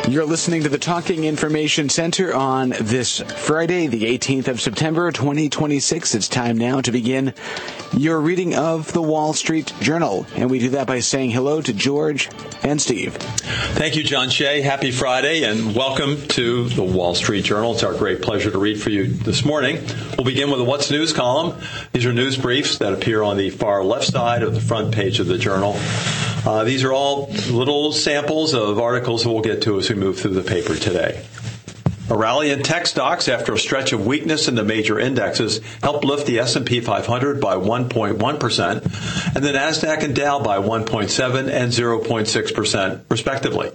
You're listening to the Talking Information Center on this Friday, the 18th of September, 2026. It's time now to begin your reading of the Wall Street Journal. And we do that by saying hello to George and Steve. Thank you, John Shea. Happy Friday and welcome to the Wall Street Journal. It's our great pleasure to read for you this morning. We'll begin with a What's News column. These are news briefs that appear on the far left side of the front page of the Journal. These are all little samples of articles that we'll get to as we move through the paper today. A rally in tech stocks after a stretch of weakness in the major indexes helped lift the S&P 500 by 1.1% and the NASDAQ and Dow by 1.7 and 0.6% respectively.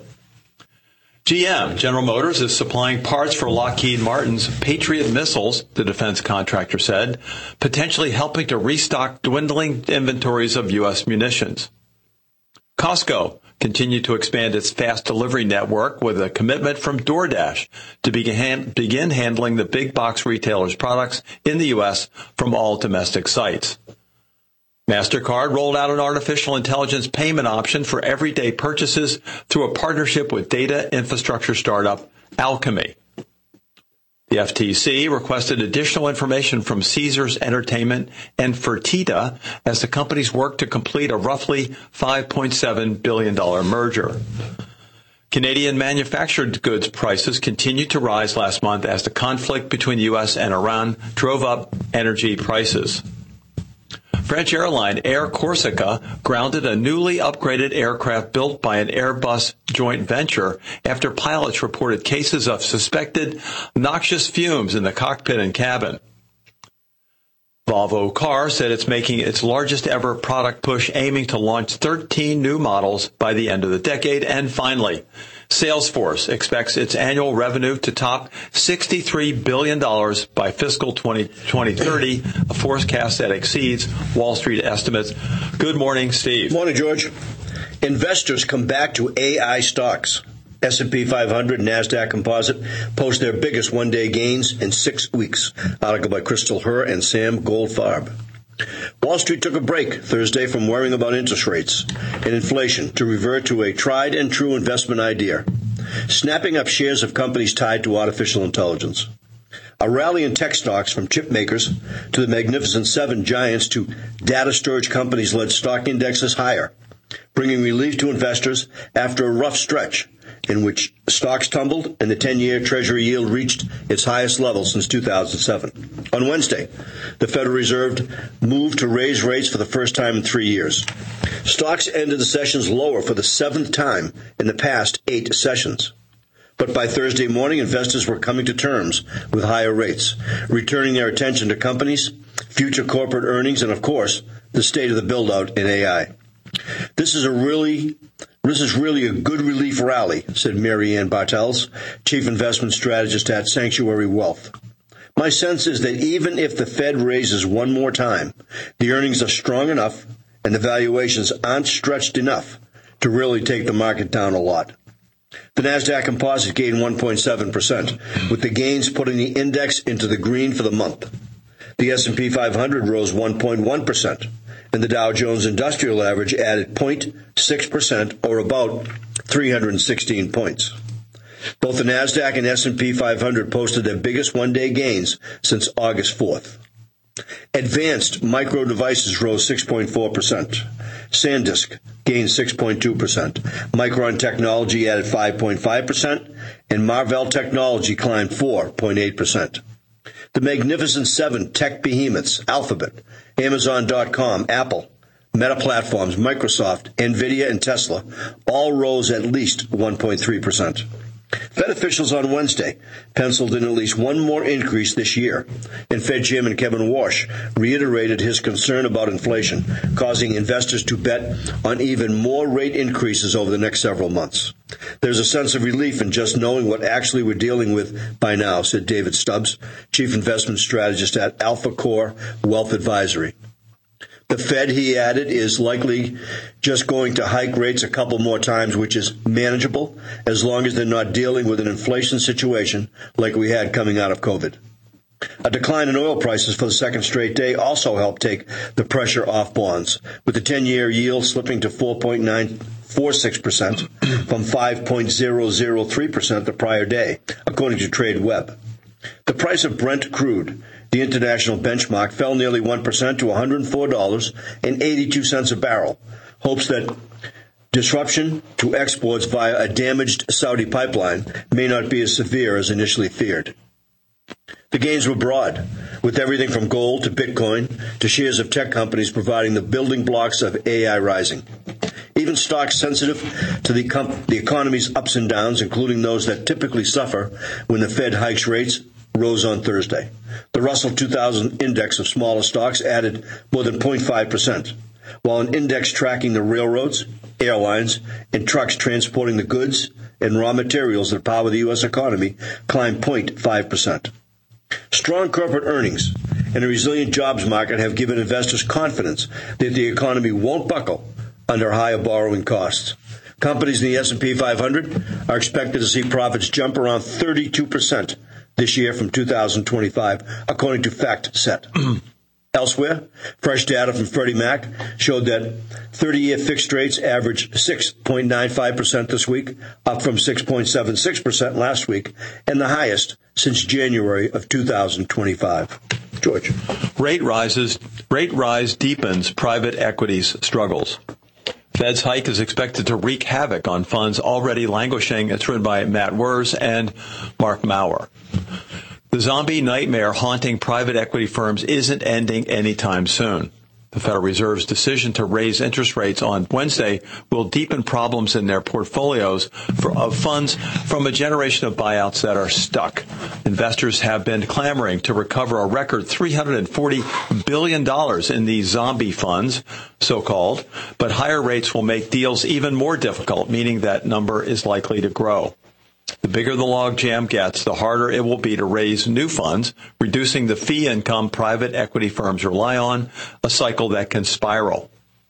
GM, General Motors, is supplying parts for Lockheed Martin's Patriot missiles, the defense contractor said, potentially helping to restock dwindling inventories of U.S. munitions. Costco continued to expand its fast delivery network with a commitment from DoorDash to begin handling the big box retailers' products in the U.S. from all domestic sites. MasterCard rolled out an artificial intelligence payment option for everyday purchases through a partnership with data infrastructure startup Alchemy. The FTC requested additional information from Caesars Entertainment and Fertitta as the companies work to complete a roughly $5.7 billion merger. Canadian manufactured goods prices continued to rise last month as the conflict between the U.S. and Iran drove up energy prices. French airline Air Corsica grounded a newly upgraded aircraft built by an Airbus joint venture after pilots reported cases of suspected noxious fumes in the cockpit and cabin. Volvo Cars said it's making its largest ever product push, aiming to launch 13 new models by the end of the decade. And finally, Salesforce expects its annual revenue to top $63 billion by fiscal 2030, a forecast that exceeds Wall Street estimates. Good morning, Steve. Morning, George. Investors come back to AI stocks. S&P 500 and NASDAQ Composite post their biggest one-day gains in 6 weeks. Article by Crystal Herr and Sam Goldfarb. Wall Street took a break Thursday from worrying about interest rates and inflation to revert to a tried and true investment idea, snapping up shares of companies tied to artificial intelligence. A rally in tech stocks from chip makers to the Magnificent Seven giants to data storage companies led stock indexes higher, bringing relief to investors after a rough stretch in which stocks tumbled and the 10-year Treasury yield reached its highest level since 2007. On Wednesday, the Federal Reserve moved to raise rates for the first time in 3 years. Stocks ended the sessions lower for the 7th time in the past 8 sessions. But by Thursday morning, investors were coming to terms with higher rates, returning their attention to companies, future corporate earnings, and, of course, the state of the build-out in AI. This is really a good relief rally, said Mary Ann Bartels, Chief Investment Strategist at Sanctuary Wealth. My sense is that even if the Fed raises one more time, the earnings are strong enough and the valuations aren't stretched enough to really take the market down a lot. The NASDAQ Composite gained 1.7%, with the gains putting the index into the green for the month. The S&P 500 rose 1.1%. And the Dow Jones Industrial Average added 0.6%, or about 316 points. Both the NASDAQ and S&P 500 posted their biggest one-day gains since August 4th. Advanced Micro Devices rose 6.4%. SanDisk gained 6.2%. Micron Technology added 5.5%, and Marvell Technology climbed 4.8%. The Magnificent Seven tech behemoths, Alphabet, Amazon.com, Apple, Meta Platforms, Microsoft, NVIDIA, and Tesla, all rose at least 1.3%. Fed officials on Wednesday penciled in at least one more increase this year, and Fed Chairman Kevin Warsh reiterated his concern about inflation, causing investors to bet on even more rate increases over the next several months. There's a sense of relief in just knowing what actually we're dealing with by now, said David Stubbs, Chief Investment Strategist at Alpha Core Wealth Advisory. The Fed, he added, is likely just going to hike rates a couple more times, which is manageable as long as they're not dealing with an inflation situation like we had coming out of COVID. A decline in oil prices for the second straight day also helped take the pressure off bonds, with the 10-year yield slipping to 4.946% from 5.003% the prior day, according to TradeWeb. The price of Brent crude, the international benchmark, fell nearly 1% to $104.82 a barrel. Hopes that disruption to exports via a damaged Saudi pipeline may not be as severe as initially feared. The gains were broad, with everything from gold to Bitcoin to shares of tech companies providing the building blocks of AI rising. Even stocks sensitive to the economy's ups and downs, including those that typically suffer when the Fed hikes rates, rose on Thursday. The Russell 2000 index of smaller stocks added more than 0.5%, while an index tracking the railroads, airlines, and trucks transporting the goods and raw materials that power the U.S. economy climbed 0.5%. Strong corporate earnings and a resilient jobs market have given investors confidence that the economy won't buckle under higher borrowing costs. Companies in the S&P 500 are expected to see profits jump around 32% this year from 2025, according to FactSet. Elsewhere, fresh data from Freddie Mac showed that 30-year fixed rates averaged 6.95% this week, up from 6.76% last week, and the highest since January of 2025. George. Rate rise deepens private equity's struggles. Fed's hike is expected to wreak havoc on funds already languishing. It's written by Matt Wers and Mark Maurer. The zombie nightmare haunting private equity firms isn't ending anytime soon. The Federal Reserve's decision to raise interest rates on Wednesday will deepen problems in their portfolios of funds from a generation of buyouts that are stuck. Investors have been clamoring to recover a record $340 billion in these zombie funds, so-called, but higher rates will make deals even more difficult, meaning that number is likely to grow. The bigger the logjam gets, the harder it will be to raise new funds, reducing the fee income private equity firms rely on, a cycle that can spiral.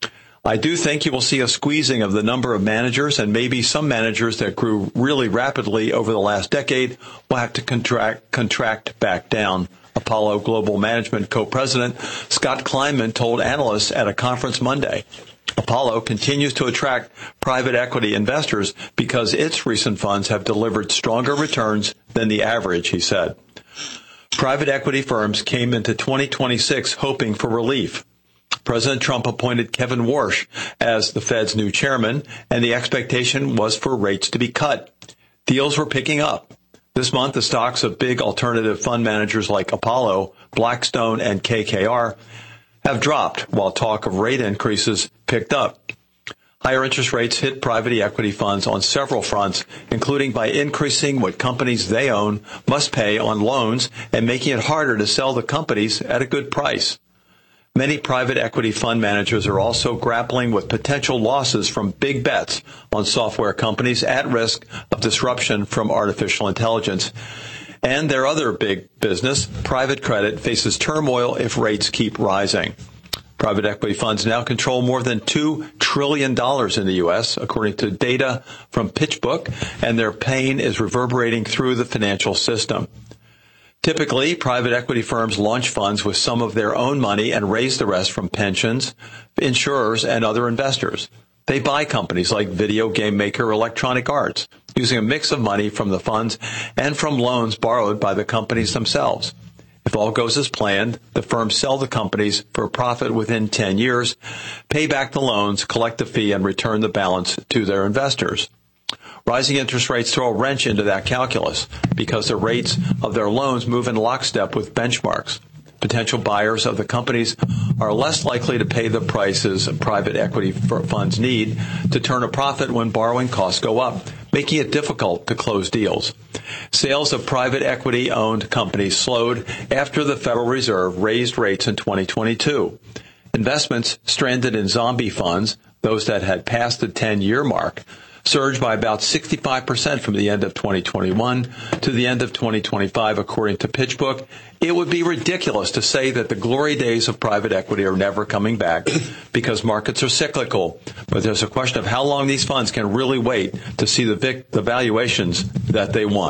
I do think you will see a squeezing of the number of managers, and maybe some managers that grew really rapidly over the last decade will have to contract back down. Apollo Global Management co-president Scott Kleinman told analysts at a conference Monday. Apollo continues to attract private equity investors because its recent funds have delivered stronger returns than the average, he said. Private equity firms came into 2026 hoping for relief. President Trump appointed Kevin Warsh as the Fed's new chairman, and the expectation was for rates to be cut. Deals were picking up. This month, the stocks of big alternative fund managers like Apollo, Blackstone, and KKR have dropped, while talk of rate increases picked up. Higher interest rates hit private equity funds on several fronts, including by increasing what companies they own must pay on loans and making it harder to sell the companies at a good price. Many private equity fund managers are also grappling with potential losses from big bets on software companies at risk of disruption from artificial intelligence. And their other big business, private credit, faces turmoil if rates keep rising. Private equity funds now control more than $2 trillion in the U.S., according to data from PitchBook, and their pain is reverberating through the financial system. Typically, private equity firms launch funds with some of their own money and raise the rest from pensions, insurers, and other investors. They buy companies like video game maker Electronic Arts, using a mix of money from the funds and from loans borrowed by the companies themselves. If all goes as planned, the firms sell the companies for a profit within 10 years, pay back the loans, collect the fee, and return the balance to their investors. Rising interest rates throw a wrench into that calculus because the rates of their loans move in lockstep with benchmarks. Potential buyers of the companies are less likely to pay the prices private equity funds need to turn a profit when borrowing costs go up, making it difficult to close deals. Sales of private equity-owned companies slowed after the Federal Reserve raised rates in 2022. Investments stranded in zombie funds, those that had passed the 10-year mark, surged by about 65% from the end of 2021 to the end of 2025, according to PitchBook. It would be ridiculous to say that the glory days of private equity are never coming back because markets are cyclical. But there's a question of how long these funds can really wait to see the valuations that they want.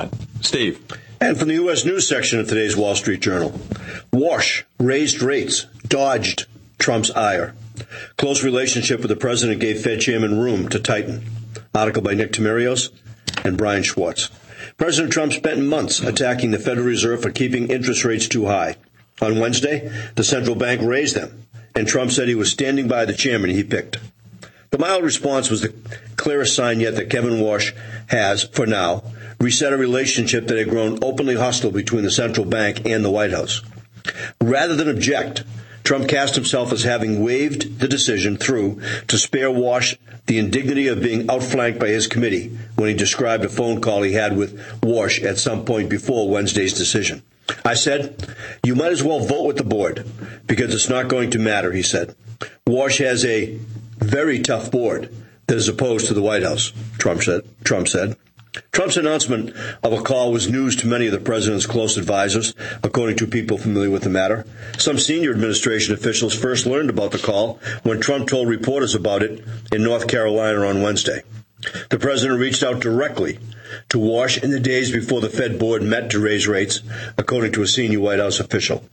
Steve. And from the U.S. News section of today's Wall Street Journal, Wash raised rates, dodged Trump's ire. Close relationship with the president gave Fed chairman room to tighten. Article by Nick Timirios and Brian Schwartz. President Trump spent months attacking the Federal Reserve for keeping interest rates too high. On Wednesday, the central bank raised them, and Trump said he was standing by the chairman he picked. The mild response was the clearest sign yet that Kevin Wash has, for now, reset a relationship that had grown openly hostile between the central bank and the White House. Rather than object, Trump cast himself as having waved the decision through to spare Wash the indignity of being outflanked by his committee when he described a phone call he had with Wash at some point before Wednesday's decision. I said, "You might as well vote with the board because it's not going to matter," he said. Wash has a very tough board that is opposed to the White House, Trump said. Trump's announcement of a call was news to many of the president's close advisors, according to people familiar with the matter. Some senior administration officials first learned about the call when Trump told reporters about it in North Carolina on Wednesday. The president reached out directly to Wash in the days before the Fed board met to raise rates, according to a senior White House official.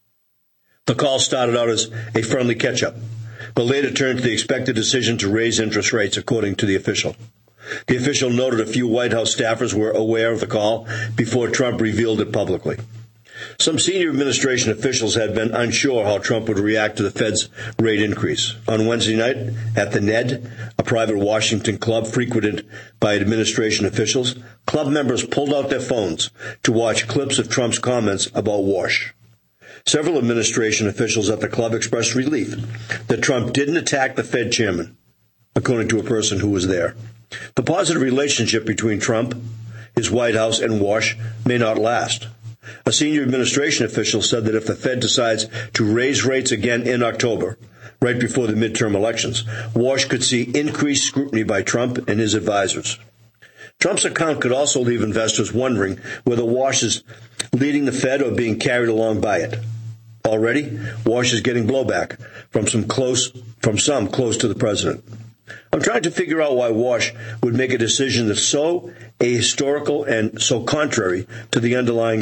The call started out as a friendly catch-up, but later turned to the expected decision to raise interest rates, according to the official. The official noted a few White House staffers were aware of the call before Trump revealed it publicly. Some senior administration officials had been unsure how Trump would react to the Fed's rate increase. On Wednesday night, at the Ned, a private Washington club frequented by administration officials, club members pulled out their phones to watch clips of Trump's comments about Wash. Several administration officials at the club expressed relief that Trump didn't attack the Fed chairman, according to a person who was there. The positive relationship between Trump, his White House, and Wash may not last. A senior administration official said that if the Fed decides to raise rates again in October, right before the midterm elections, Wash could see increased scrutiny by Trump and his advisors. Trump's account could also leave investors wondering whether Wash is leading the Fed or being carried along by it. Already, Wash is getting blowback from some close to the president. I'm trying to figure out why Wash would make a decision that's so ahistorical and so contrary to the underlying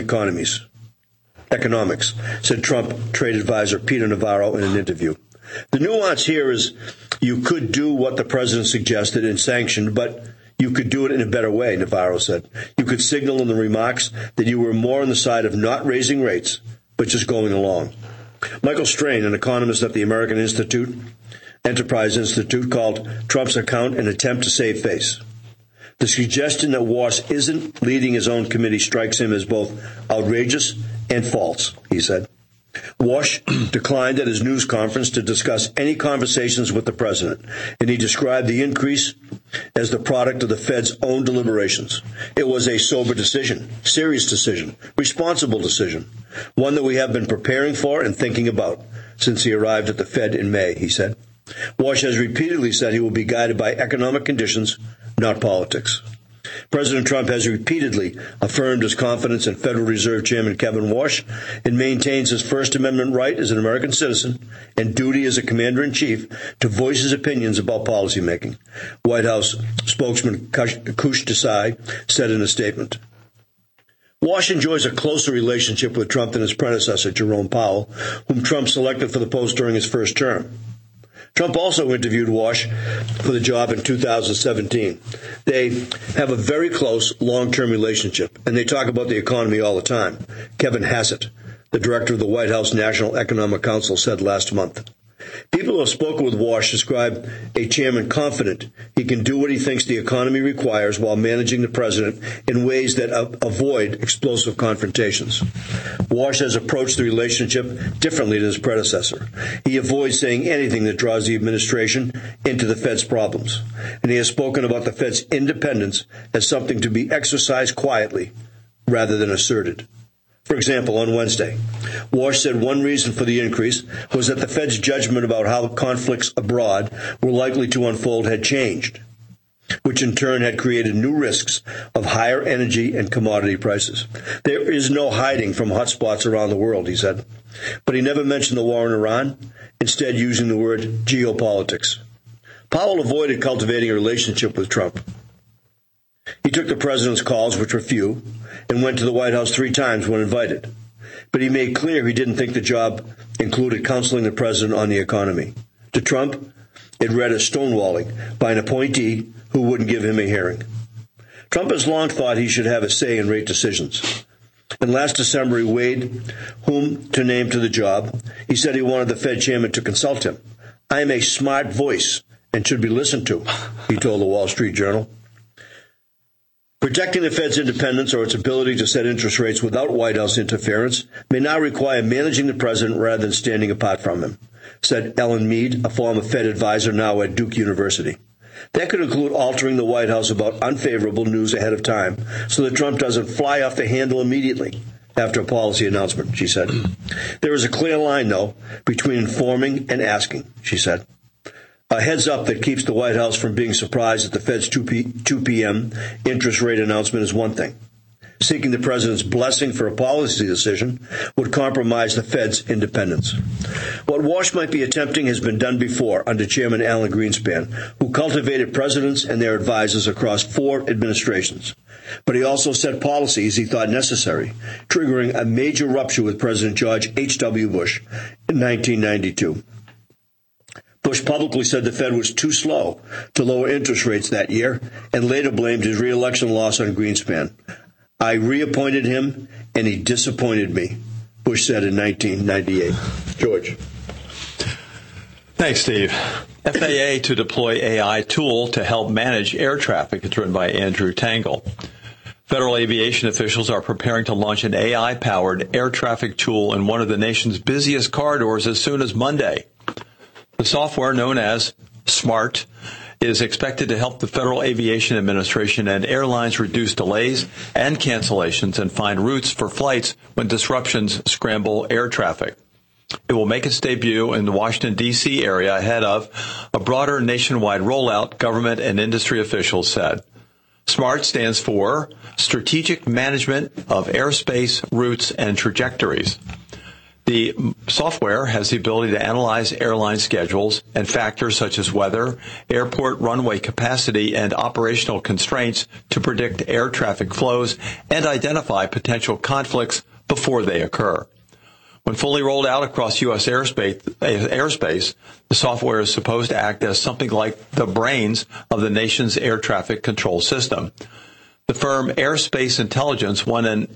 economics, said Trump trade advisor Peter Navarro in an interview. The nuance here is you could do what the president suggested and sanctioned, but you could do it in a better way, Navarro said. You could signal in the remarks that you were more on the side of not raising rates, but just going along. Michael Strain, an economist at the American Enterprise Institute, called Trump's account an attempt to save face. The suggestion that Wash isn't leading his own committee strikes him as both outrageous and false, he said. Wash declined at his news conference to discuss any conversations with the president, and he described the increase as the product of the Fed's own deliberations. It was a sober decision, serious decision, responsible decision, one that we have been preparing for and thinking about since he arrived at the Fed in May, he said. Wash has repeatedly said he will be guided by economic conditions, not politics. President Trump has repeatedly affirmed his confidence in Federal Reserve Chairman Kevin Wash and maintains his First Amendment right as an American citizen and duty as a commander-in-chief to voice his opinions about policymaking, White House spokesman Kush Desai said in a statement. Wash enjoys a closer relationship with Trump than his predecessor, Jerome Powell, whom Trump selected for the post during his first term. Trump also interviewed Wash for the job in 2017. They have a very close long-term relationship, and they talk about the economy all the time, Kevin Hassett, the director of the White House National Economic Council, said last month. People who have spoken with Wash describe a chairman confident he can do what he thinks the economy requires while managing the president in ways that avoid explosive confrontations. Wash has approached the relationship differently than his predecessor. He avoids saying anything that draws the administration into the Fed's problems, and he has spoken about the Fed's independence as something to be exercised quietly rather than asserted. For example, on Wednesday, Wash said one reason for the increase was that the Fed's judgment about how conflicts abroad were likely to unfold had changed, which in turn had created new risks of higher energy and commodity prices. There is no hiding from hotspots around the world, he said. But he never mentioned the war in Iran, instead using the word geopolitics. Powell avoided cultivating a relationship with Trump. He took the president's calls, which were few, and went to the White House 3 times when invited. But he made clear he didn't think the job included counseling the president on the economy. To Trump, it read as stonewalling by an appointee who wouldn't give him a hearing. Trump has long thought he should have a say in rate decisions. And last December, he weighed whom to name to the job. He said he wanted the Fed chairman to consult him. "I am a smart voice and should be listened to," he told the Wall Street Journal. Protecting the Fed's independence or its ability to set interest rates without White House interference may now require managing the president rather than standing apart from him, said Ellen Mead, a former Fed advisor now at Duke University. That could include altering the White House about unfavorable news ahead of time so that Trump doesn't fly off the handle immediately after a policy announcement, she said. There is a clear line, though, between informing and asking, she said. A heads up that keeps the White House from being surprised at the Fed's 2 p.m. interest rate announcement is one thing. Seeking the president's blessing for a policy decision would compromise the Fed's independence. What Walsh might be attempting has been done before under Chairman Alan Greenspan, who cultivated presidents and their advisors across 4 administrations. But he also set policies he thought necessary, triggering a major rupture with President George H.W. Bush in 1992. Bush publicly said the Fed was too slow to lower interest rates that year and later blamed his re-election loss on Greenspan. "I reappointed him, and he disappointed me," Bush said in 1998. George. Thanks, Steve. FAA to deploy AI tool to help manage air traffic. It's written by Andrew Tangle. Federal aviation officials are preparing to launch an AI-powered air traffic tool in one of the nation's busiest corridors as soon as Monday. The software, known as SMART, is expected to help the Federal Aviation Administration and airlines reduce delays and cancellations and find routes for flights when disruptions scramble air traffic. It will make its debut in the Washington, D.C. area ahead of a broader nationwide rollout, government and industry officials said. SMART stands for Strategic Management of Airspace Routes and Trajectories. The software has the ability to analyze airline schedules and factors such as weather, airport runway capacity, and operational constraints to predict air traffic flows and identify potential conflicts before they occur. When fully rolled out across U.S. airspace, the software is supposed to act as something like the brains of the nation's air traffic control system. The firm Airspace Intelligence won an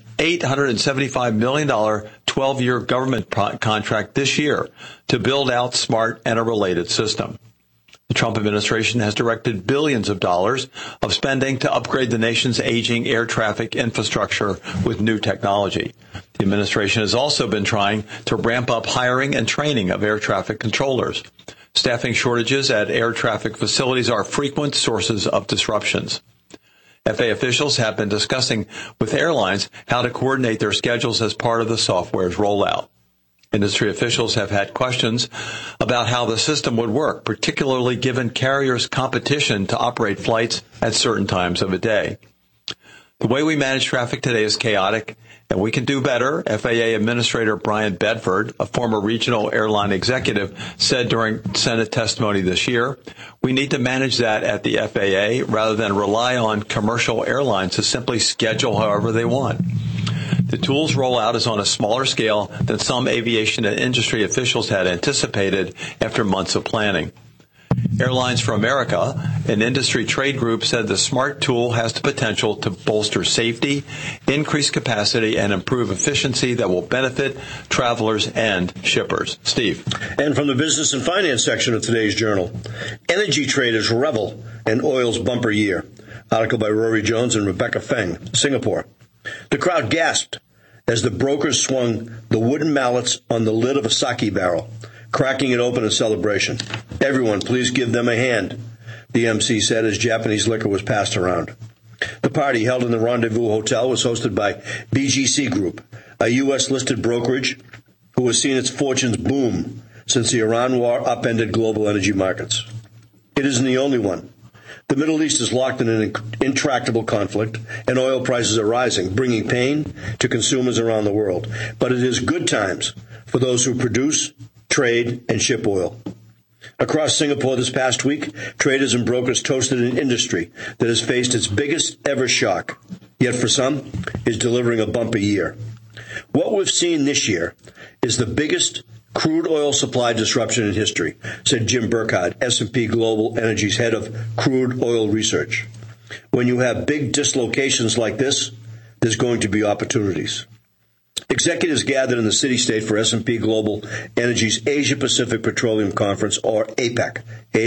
$875 million 12-year government contract this year to build out SMART and a related system. The Trump administration has directed billions of dollars of spending to upgrade the nation's aging air traffic infrastructure with new technology. The administration has also been trying to ramp up hiring and training of air traffic controllers. Staffing shortages at air traffic facilities are frequent sources of disruptions. FAA officials have been discussing with airlines how to coordinate their schedules as part of the software's rollout. Industry officials have had questions about how the system would work, particularly given carriers' competition to operate flights at certain times of a day. The way we manage traffic today is chaotic, and we can do better, FAA Administrator Brian Bedford, a former regional airline executive, said during Senate testimony this year. We need to manage that at the FAA rather than rely on commercial airlines to simply schedule however they want. The tool's rollout is on a smaller scale than some aviation and industry officials had anticipated after months of planning. Airlines for America, an industry trade group, said the SMART tool has the potential to bolster safety, increase capacity, and improve efficiency that will benefit travelers and shippers. Steve. And from the business and finance section of today's journal, energy traders revel in oil's bumper year. Article by Rory Jones and Rebecca Feng, Singapore. The crowd gasped as the brokers swung the wooden mallets on the lid of a sake barrel, cracking it open in celebration. Everyone, please give them a hand, the MC said as Japanese liquor was passed around. The party, held in the Rendezvous Hotel, was hosted by BGC Group, a U.S.-listed brokerage who has seen its fortunes boom since the Iran war upended global energy markets. It isn't the only one. The Middle East is locked in an intractable conflict, and oil prices are rising, bringing pain to consumers around the world. But it is good times for those who produce, trade, and ship oil. Across Singapore this past week, traders and brokers toasted an industry that has faced its biggest ever shock, yet for some is delivering a bumper year. What we've seen this year is the biggest crude oil supply disruption in history, said Jim Burkhardt, S&P Global Energy's head of crude oil research. When you have big dislocations like this, there's going to be opportunities. Executives gathered in the city-state for S&P Global Energy's Asia-Pacific Petroleum Conference, or APEC,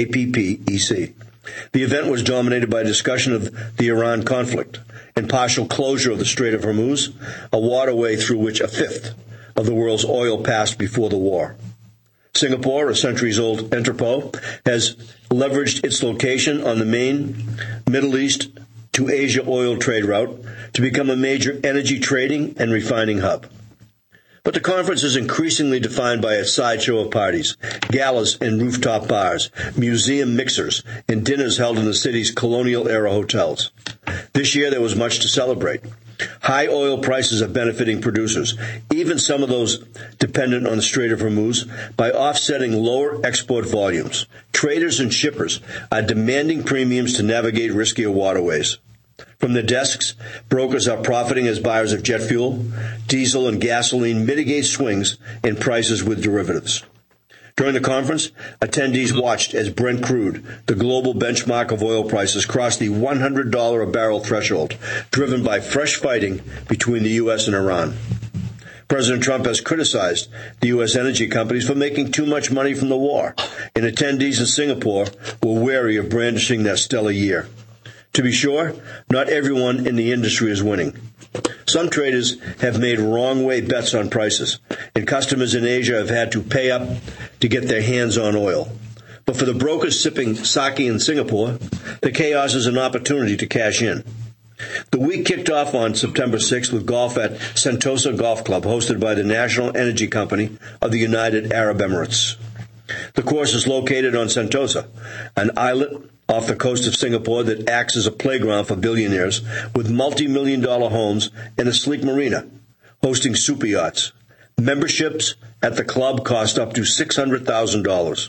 APPEC. The event was dominated by a discussion of the Iran conflict and partial closure of the Strait of Hormuz, a waterway through which a fifth of the world's oil passed before the war. Singapore, a centuries-old entrepot, has leveraged its location on the main Middle East to Asia oil trade route to become a major energy trading and refining hub. But the conference is increasingly defined by a sideshow of parties, galas and rooftop bars, museum mixers, and dinners held in the city's colonial-era hotels. This year there was much to celebrate. High oil prices are benefiting producers, even some of those dependent on the Strait of Hormuz, by offsetting lower export volumes. Traders and shippers are demanding premiums to navigate riskier waterways. From their desks, brokers are profiting as buyers of jet fuel, diesel, and gasoline mitigate swings in prices with derivatives. During the conference, attendees watched as Brent crude, the global benchmark of oil prices, crossed the $100 a barrel threshold, driven by fresh fighting between the U.S. and Iran. President Trump has criticized the U.S. energy companies for making too much money from the war, and attendees in Singapore were wary of brandishing their stellar year. To be sure, not everyone in the industry is winning. Some traders have made wrong-way bets on prices, and customers in Asia have had to pay up to get their hands on oil. But for the brokers sipping sake in Singapore, the chaos is an opportunity to cash in. The week kicked off on September 6th with golf at Sentosa Golf Club, hosted by the National Energy Company of the United Arab Emirates. The course is located on Sentosa, an islet off the coast of Singapore that acts as a playground for billionaires with multi-million-dollar homes and a sleek marina, hosting super yachts. Memberships at the club cost up to $600,000.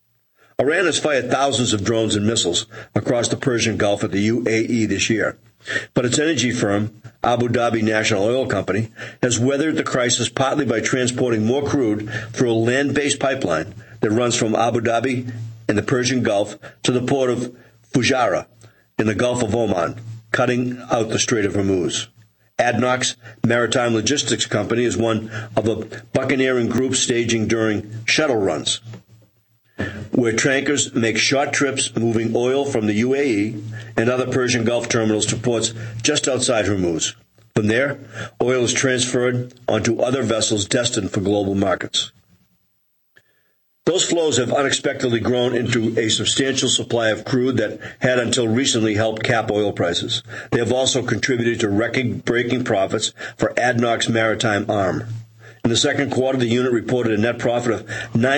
Iran has fired thousands of drones and missiles across the Persian Gulf at the UAE this year. But its energy firm, Abu Dhabi National Oil Company, has weathered the crisis partly by transporting more crude through a land-based pipeline that runs from Abu Dhabi in the Persian Gulf to the port of Fujairah in the Gulf of Oman, cutting out the Strait of Hormuz. ADNOC's maritime logistics company is one of a buccaneering group staging during shuttle runs, where tankers make short trips moving oil from the UAE and other Persian Gulf terminals to ports just outside Hormuz. From there, oil is transferred onto other vessels destined for global markets. Those flows have unexpectedly grown into a substantial supply of crude that had until recently helped cap oil prices. They have also contributed to record-breaking profits for ADNOC's maritime arm. In the second quarter, the unit reported a net profit of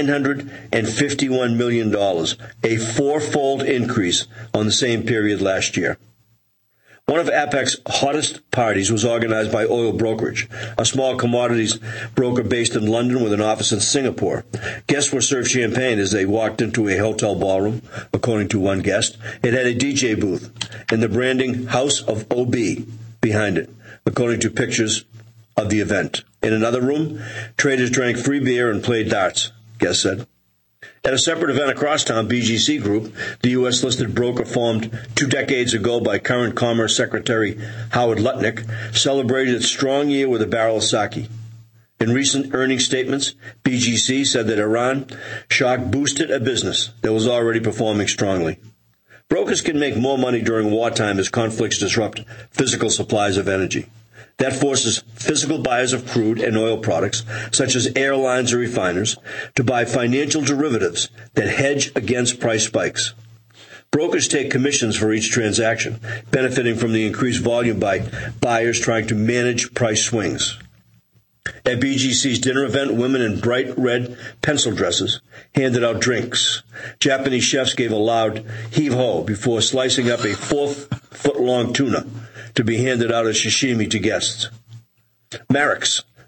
$951 million, a four-fold increase on the same period last year. One of APEC's hottest parties was organized by Oil Brokerage, a small commodities broker based in London with an office in Singapore. Guests were served champagne as they walked into a hotel ballroom, according to one guest. It had a DJ booth and the branding House of OB behind it, according to pictures of the event. In another room, traders drank free beer and played darts, guests said. At a separate event across town, BGC Group, the U.S.-listed broker formed 2 decades ago by current Commerce Secretary Howard Lutnick, celebrated its strong year with a barrel of sake. In recent earnings statements, BGC said that Iran shock boosted a business that was already performing strongly. Brokers can make more money during wartime as conflicts disrupt physical supplies of energy. That forces physical buyers of crude and oil products, such as airlines or refiners, to buy financial derivatives that hedge against price spikes. Brokers take commissions for each transaction, benefiting from the increased volume by buyers trying to manage price swings. At BGC's dinner event, women in bright red pencil dresses handed out drinks. Japanese chefs gave a loud heave-ho before slicing up a 4-foot-long tuna to be handed out as sashimi to guests. Marex,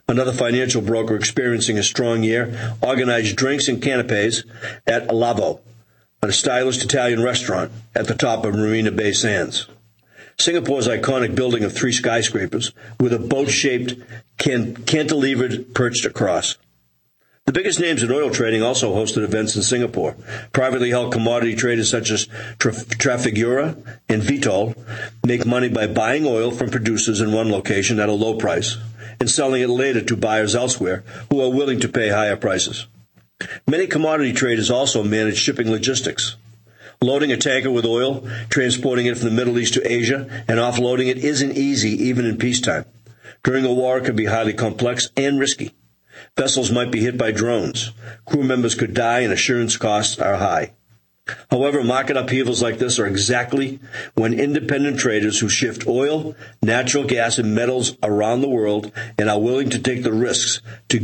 Another financial broker experiencing a strong year organized drinks and canapes at Lavo, a stylish Italian restaurant at the top of Marina Bay Sands. Singapore's iconic building of 3 skyscrapers with a boat-shaped cantilever perched across. The biggest names in oil trading also hosted events in Singapore. Privately held commodity traders such as Trafigura and Vitol make money by buying oil from producers in one location at a low price and selling it later to buyers elsewhere who are willing to pay higher prices. Many commodity traders also manage shipping logistics. Loading a tanker with oil, transporting it from the Middle East to Asia, and offloading it isn't easy even in peacetime. During a war, it can be highly complex and risky. Vessels might be hit by drones. Crew members could die, and assurance costs are high. However, market upheavals like this are exactly when independent traders who shift oil, natural gas, and metals around the world and are willing to take the risks to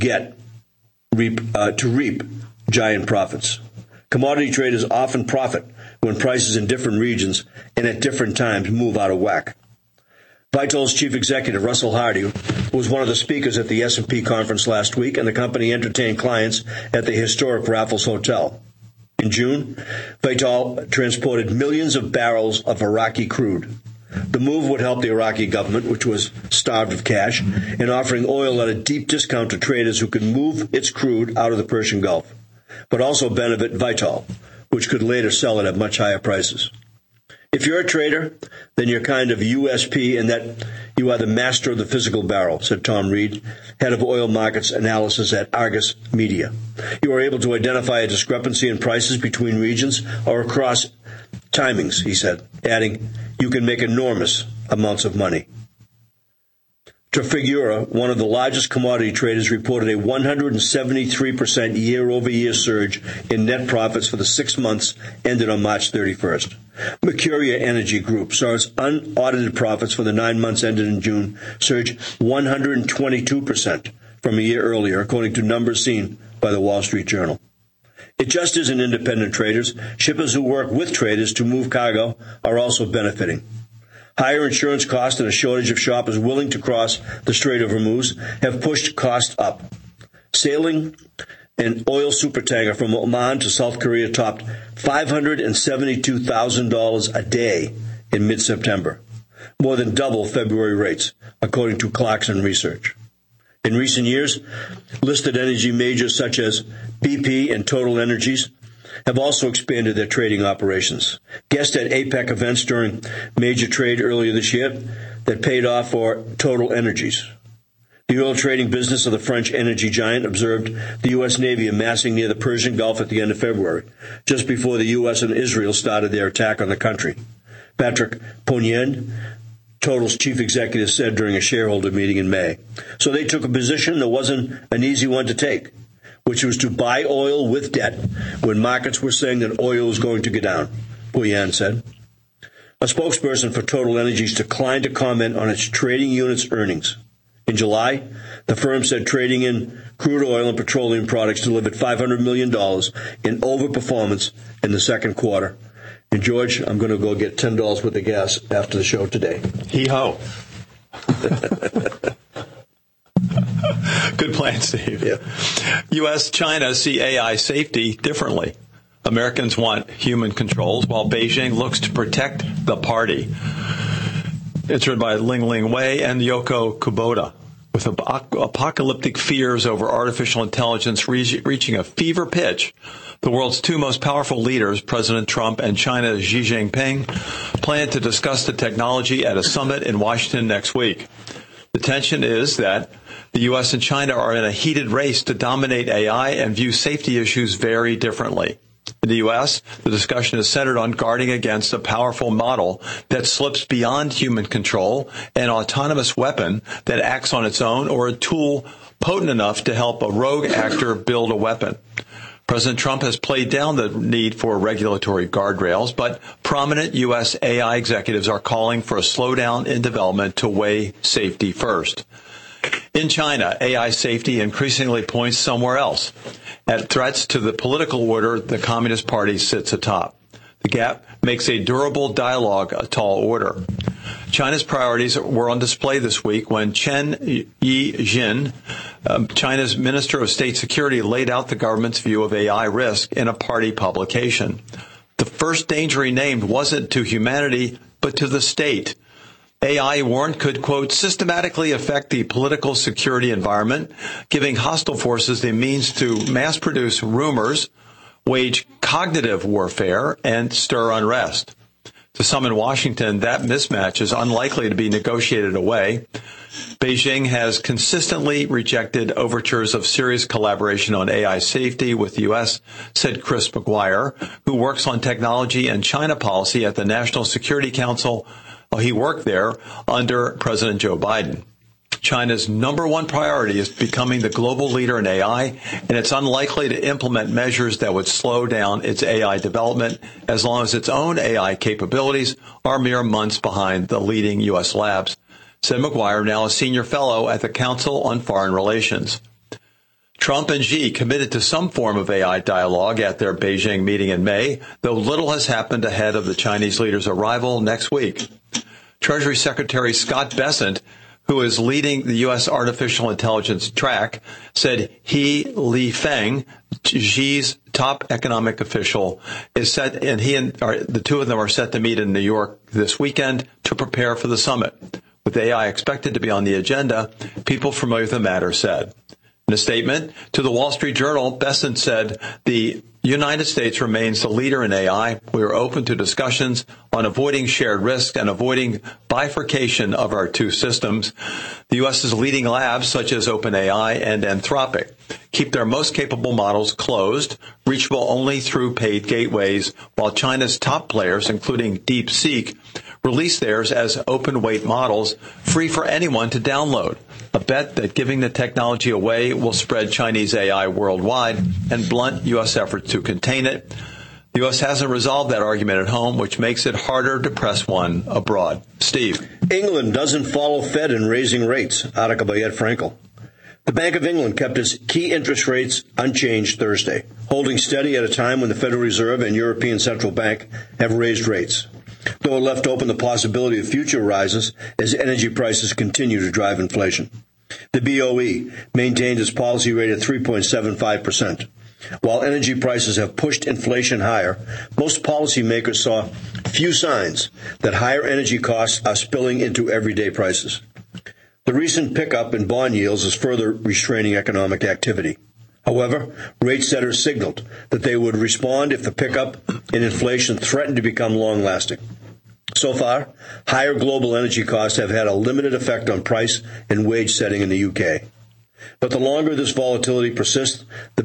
reap giant profits. Commodity traders often profit when prices in different regions and at different times move out of whack. Vitol's chief executive, Russell Hardy, was one of the speakers at the S&P conference last week, and the company entertained clients at the historic Raffles Hotel. In June, Vitol transported millions of barrels of Iraqi crude. The move would help the Iraqi government, which was starved of cash, in offering oil at a deep discount to traders who could move its crude out of the Persian Gulf, but also benefit Vitol, which could later sell it at much higher prices. If you're a trader, then you're kind of USP in that you are the master of the physical barrel, said Tom Reed, head of oil markets analysis at Argus Media. You are able to identify a discrepancy in prices between regions or across timings, he said, adding, you can make enormous amounts of money. Trafigura, one of the largest commodity traders, reported a 173% year-over-year surge in net profits for the 6 months ended on March 31st. Mercuria Energy Group saw its unaudited profits for the 9 months ended in June surge 122% from a year earlier, according to numbers seen by the Wall Street Journal. It just isn't independent traders. Shippers who work with traders to move cargo are also benefiting. Higher insurance costs and a shortage of shoppers willing to cross the Strait of Hormuz have pushed costs up. Sailing an oil supertanker from Oman to South Korea topped $572,000 a day in mid-September, more than double February rates, according to Clarkson Research. In recent years, listed energy majors such as BP and Total Energies have also expanded their trading operations. Guests at APEC events during major trade earlier this year that paid off for Total Energies. The oil trading business of the French energy giant observed the U.S. Navy amassing near the Persian Gulf at the end of February, just before the U.S. and Israel started their attack on the country. Patrick Poignant, Total's chief executive, said during a shareholder meeting in May. So they took a position that wasn't an easy one to take, which was to buy oil with debt when markets were saying that oil was going to go down, Poignant said. A spokesperson for Total Energies declined to comment on its trading unit's earnings. In July, the firm said trading in crude oil and petroleum products delivered $500 million in overperformance in the second quarter. And George, I'm going to go get $10 worth of gas after the show today. Hee-ho. Good plan, Steve. Yeah. U.S.-China see AI safety differently. Americans want human controls, while Beijing looks to protect the party. It's written by Ling Ling Wei and Yoko Kubota. With apocalyptic fears over artificial intelligence reaching a fever pitch, the world's two most powerful leaders, President Trump and China's Xi Jinping, plan to discuss the technology at a summit in Washington next week. The tension is that the U.S. and China are in a heated race to dominate AI and view safety issues very differently. In the U.S., the discussion is centered on guarding against a powerful model that slips beyond human control, an autonomous weapon that acts on its own, or a tool potent enough to help a rogue actor build a weapon. President Trump has played down the need for regulatory guardrails, but prominent U.S. AI executives are calling for a slowdown in development to weigh safety first. In China, AI safety increasingly points somewhere else. At threats to the political order, the Communist Party sits atop. The gap makes a durable dialogue a tall order. China's priorities were on display this week when Chen Yijin, China's Minister of State Security laid out the government's view of AI risk in a party publication. The first danger he named wasn't to humanity, but to the state. AI, he warned, could, quote, systematically affect the political security environment, giving hostile forces the means to mass-produce rumors, wage cognitive warfare, and stir unrest. To some in Washington, that mismatch is unlikely to be negotiated away. Beijing has consistently rejected overtures of serious collaboration on AI safety with the U.S., said Chris McGuire, who works on technology and China policy at the National Security Council. He worked there under President Joe Biden. China's number one priority is becoming the global leader in AI, and it's unlikely to implement measures that would slow down its AI development as long as its own AI capabilities are mere months behind the leading U.S. labs, said McGuire, now a senior fellow at the Council on Foreign Relations. Trump and Xi committed to some form of AI dialogue at their Beijing meeting in May, though little has happened ahead of the Chinese leader's arrival next week. Treasury Secretary Scott Bessent, who is leading the U.S. artificial intelligence track, said Li Feng, Xi's top economic official, is set, and the two of them are set to meet in New York this weekend to prepare for the summit. With AI expected to be on the agenda, people familiar with the matter said. In a statement to the Wall Street Journal, Bessent said the United States remains the leader in AI. We are open to discussions on avoiding shared risk and avoiding bifurcation of our two systems. The U.S.'s leading labs, such as OpenAI and Anthropic, keep their most capable models closed, reachable only through paid gateways, while China's top players, including DeepSeek, release theirs as open-weight models free for anyone to download. A bet that giving the technology away will spread Chinese AI worldwide and blunt U.S. efforts to contain it. The U.S. hasn't resolved that argument at home, which makes it harder to press one abroad. Steve. England doesn't follow Fed in raising rates. Article by Ed Frankel. The Bank of England kept its key interest rates unchanged Thursday, holding steady at a time when the Federal Reserve and European Central Bank have raised rates, though it left open the possibility of future rises as energy prices continue to drive inflation. The BOE maintained its policy rate at 3.75%. While energy prices have pushed inflation higher, most policymakers saw few signs that higher energy costs are spilling into everyday prices. The recent pickup in bond yields is further restraining economic activity. However, rate setters signaled that they would respond if the pickup in inflation threatened to become long-lasting. So far, higher global energy costs have had a limited effect on price and wage setting in the UK. But the longer this volatility persists, the